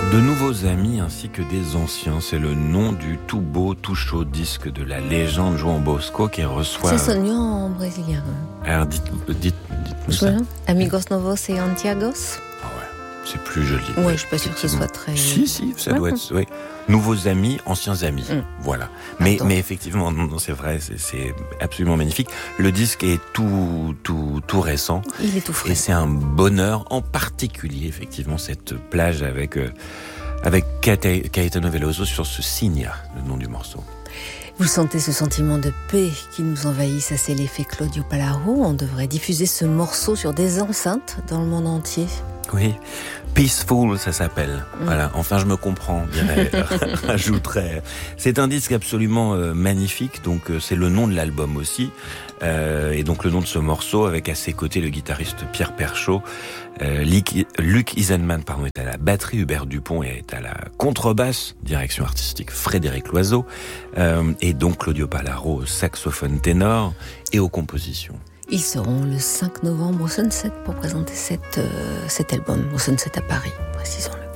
De nouveaux amis ainsi que des anciens, c'est le nom du tout beau, tout chaud disque de la légende João Bosco qui reçoit... C'est son nom en brésilien. Alors dites-nous ça. Amigos Novos et Antiagos. Ah ouais, c'est plus joli. Ouais, je suis pas sûre que ce soit très... Si, ça doit être... Oui. Nouveaux amis, anciens amis. Voilà. Mais effectivement, non, c'est vrai, c'est absolument magnifique. Le disque est tout récent. Il est tout frais. Et c'est un bonheur, en particulier, effectivement, cette plage avec Caetano Veloso sur ce Signa, le nom du morceau. Vous sentez ce sentiment de paix qui nous envahit, ça c'est l'effet Claudio Pallaro. On devrait diffuser ce morceau sur des enceintes dans le monde entier. Oui, Peaceful, ça s'appelle. Voilà, enfin je me comprends, ajouterais. C'est un disque absolument magnifique, donc c'est le nom de l'album aussi, et donc le nom de ce morceau avec à ses côtés le guitariste Pierre Perchaud. Luc Isenman est à la batterie, Hubert Dupont est à la contrebasse, direction artistique Frédéric Loiseau, et donc Claudio Pallaro au saxophone ténor et aux compositions. Ils seront le 5 novembre au Sunset pour présenter cet album, au Sunset à Paris, précisons-le.